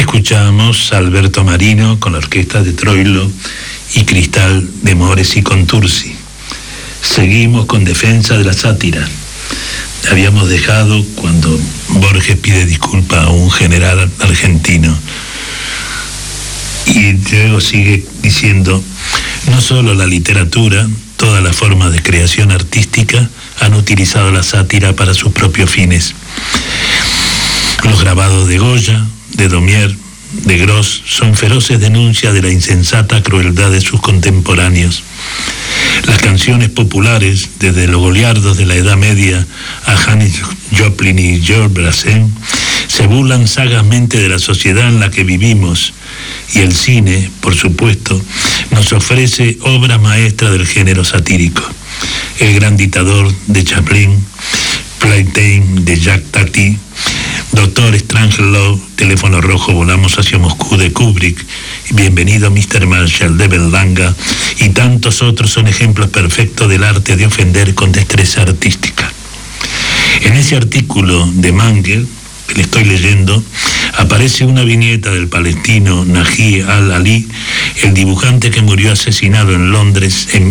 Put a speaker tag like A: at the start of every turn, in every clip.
A: Escuchamos a Alberto Marino con la orquesta de Troilo y Cristal de Mores y Contursi. Seguimos con Defensa de la Sátira. Habíamos dejado cuando Borges pide disculpa a un general argentino. Y luego sigue diciendo: no solo la literatura, todas las formas de creación artística han utilizado la sátira para sus propios fines. Los grabados de Goya, de Daumier, de Gros son feroces denuncias de la insensata crueldad de sus contemporáneos. Las canciones populares, desde los goliardos de la Edad Media a Janis Joplin y Georges Brassens, se burlan sagazmente de la sociedad en la que vivimos, y el cine, por supuesto, nos ofrece obras maestras del género satírico. El Gran Dictador de Chaplin, Playtime de Jacques Tati, Doctor Strangelove, Teléfono Rojo, Volamos hacia Moscú de Kubrick, Bienvenido Mr. Marshall de Berlanga y tantos otros son ejemplos perfectos del arte de ofender con destreza artística. En ese artículo de Mangel, que le estoy leyendo, aparece una viñeta del palestino Naji al-Ali, el dibujante que murió asesinado en Londres en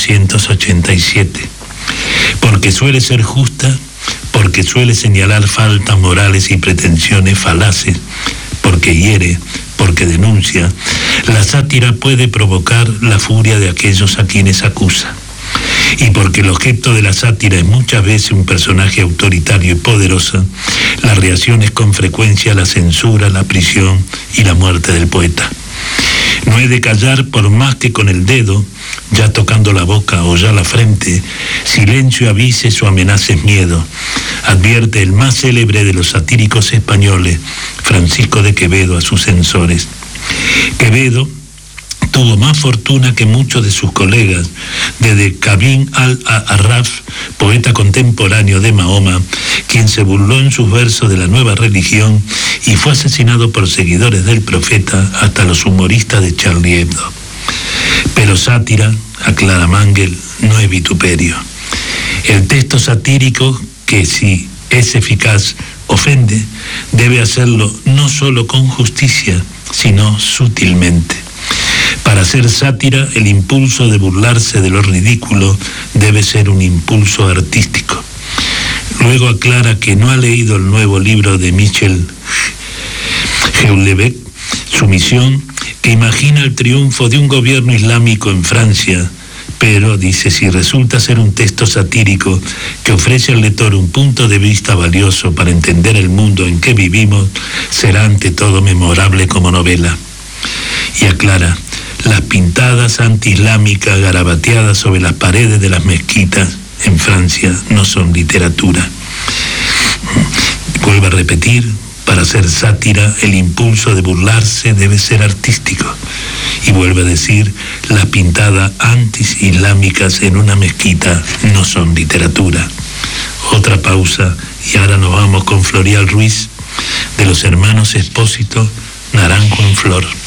A: 1987. Porque suele ser justa, porque suele señalar faltas morales y pretensiones falaces, porque hiere, porque denuncia, la sátira puede provocar la furia de aquellos a quienes acusa. Y porque el objeto de la sátira es muchas veces un personaje autoritario y poderoso, la reacción es con frecuencia la censura, la prisión y la muerte del poeta. No he de callar por más que con el dedo, ya tocando la boca o ya la frente, silencio avises o amenaces miedo, advierte el más célebre de los satíricos españoles, Francisco de Quevedo, a sus censores. Quevedo tuvo más fortuna que muchos de sus colegas, desde Kabin al-Arraf, poeta contemporáneo de Mahoma, quien se burló en sus versos de la nueva religión y fue asesinado por seguidores del profeta, hasta los humoristas de Charlie Hebdo. Pero sátira, aclara Mangel, no es vituperio. El texto satírico, que si es eficaz, ofende, debe hacerlo no solo con justicia, sino sutilmente. Para hacer sátira, el impulso de burlarse de lo ridículo debe ser un impulso artístico. Luego aclara que no ha leído el nuevo libro de Michel Houellebecq, Sumisión, que imagina el triunfo de un gobierno islámico en Francia, pero, dice, si resulta ser un texto satírico que ofrece al lector un punto de vista valioso para entender el mundo en que vivimos, será ante todo memorable como novela. Y aclara: las pintadas antiislámicas garabateadas sobre las paredes de las mezquitas en Francia no son literatura. Vuelvo a repetir: para hacer sátira, el impulso de burlarse debe ser artístico. Y vuelve a decir: las pintadas anti-islámicas en una mezquita no son literatura. Otra pausa y ahora nos vamos con Florial Ruiz, de los hermanos Expósito, Naranjo en Flor.